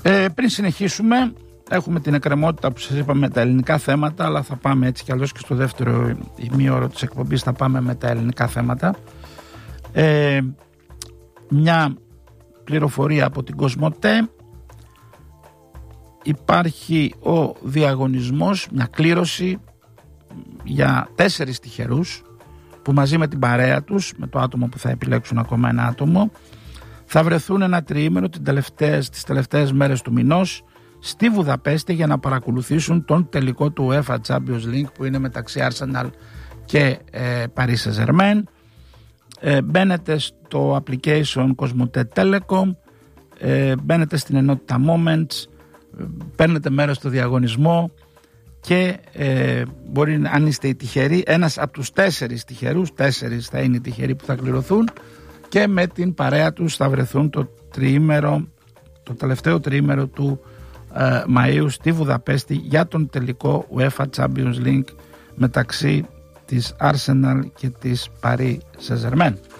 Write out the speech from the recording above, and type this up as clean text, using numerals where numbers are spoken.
Πριν συνεχίσουμε, έχουμε την εκκρεμότητα που σας είπαμε με τα ελληνικά θέματα, αλλά θα πάμε έτσι κι αλλιώς και στο δεύτερο ημίωρο της εκπομπής θα πάμε με τα ελληνικά θέματα. Μια πληροφορία από την Κοσμοτέ. Υπάρχει ο διαγωνισμός, μια κλήρωση για 4 τυχερούς που μαζί με την παρέα τους, με το άτομο που θα επιλέξουν ακόμα ένα άτομο, θα βρεθούν ένα τριήμερο τις τελευταίες μέρες του μηνός στη Βουδαπέστη για να παρακολουθήσουν τον τελικό του UEFA Champions League που είναι μεταξύ Arsenal και Paris Saint-Germain. Μπαίνετε στο application Cosmote Telecom, μπαίνετε στην ενότητα Moments, παίρνετε μέρος στο διαγωνισμό και μπορεί, αν είστε οι τυχεροί, ένας από τους 4 τυχερούς, 4 θα είναι οι τυχεροί που θα κληρωθούν και με την παρέα τους θα βρεθούν το τελευταίο τριήμερο του Μαΐου στη Βουδαπέστη για τον τελικό UEFA Champions League μεταξύ της Arsenal και της Paris Saint-Germain.